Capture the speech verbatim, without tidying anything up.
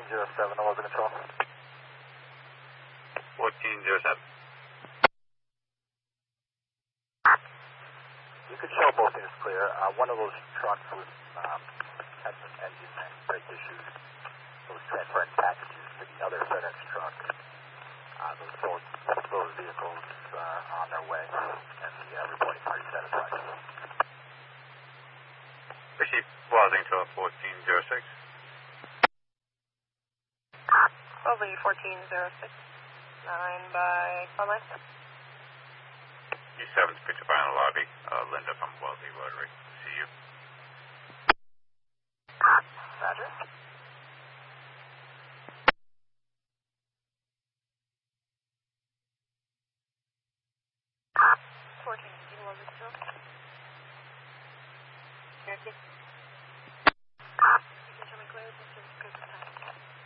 zero seven, eleven control. fourteen zero seven. You could show both things clear. Uh, one of those trucks was, um, had some engine and brake issues. It was transferring packages to the other FedEx truck. Uh, those, both, both of those vehicles are uh, on their way, and the uh, reporting party satisfied. Received Washington fourteen zero six. Lovely, fourteen zero six. nine by Conway. E seven's picked up on the lobby. Uh, Linda from Wellesley Rotary. See you. Roger. fourteen, you want me to?